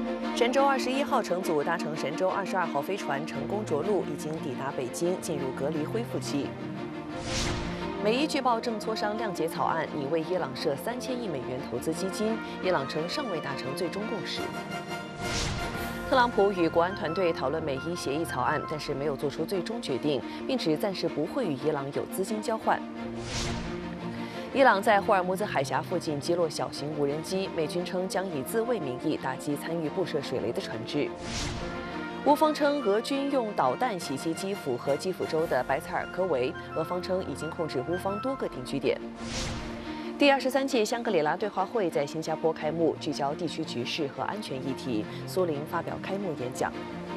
神舟21号乘组搭乘神舟22号飞船成功着陆，已经抵达北京，进入隔离恢复期。美伊据报正磋商谅解草案，拟为伊朗设3000亿美元投资基金，伊朗称尚未达成最终共识。特朗普与国安团队讨论美伊协议草案，但是没有做出最终决定，并指暂时不会与伊朗有资金交换。伊朗在霍尔木兹海峡附近击落小型无人机，美军称将以自卫名义打击参与布设水雷的船只。乌方称俄军用导弹袭击基辅和基辅州的白采尔科维，俄方称已经控制乌方多个定居点。第23届香格里拉对话会在新加坡开幕，聚焦地区局势和安全议题。苏林发表开幕演讲。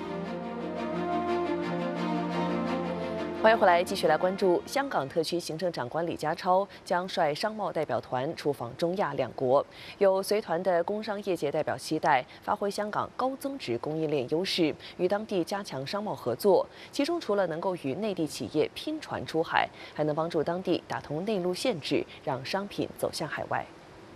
欢迎回来，继续来关注香港特区行政长官李家超将率商贸代表团出访中亚两国。有随团的工商业界代表期待发挥香港高增值供应链优势，与当地加强商贸合作。其中除了能够与内地企业拼船出海，还能帮助当地打通内陆限制，让商品走向海外。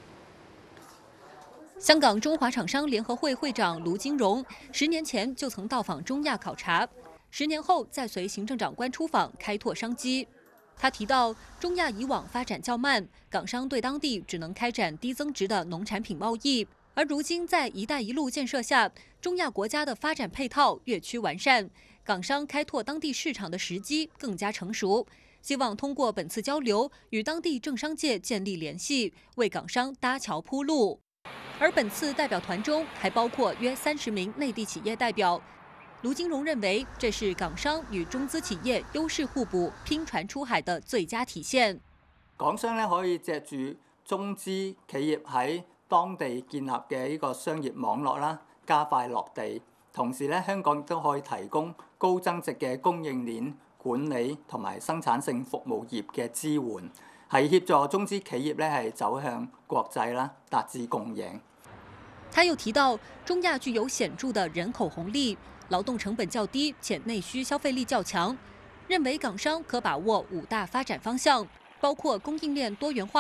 香港中华厂商联合会会长卢金荣10年前就曾到访中亚考察。10年后，再随行政长官出访，开拓商机。他提到，中亚以往发展较慢，港商对当地只能开展低增值的农产品贸易。而如今在“一带一路”建设下，中亚国家的发展配套越趋完善，港商开拓当地市场的时机更加成熟。希望通过本次交流，与当地政商界建立联系，为港商搭桥铺路。而本次代表团中还包括约30名内地企业代表。卢金荣认为，这是港商與中資企業優勢互補、拼船出海的最佳體現。 港商咧可以藉住中資企業喺當地建立嘅呢個商業網絡啦，加快落地。同時咧，香港亦都可以提供高增值嘅供應鏈管理同埋生產性服務業嘅支援，係協助中資企業咧係走向國際啦，達至共贏。 他又提到，中亞具有顯著的人口紅利。勞動成本較低且內需消費力較強，認為港商可把握5大發展方向，包括供應鏈多元化。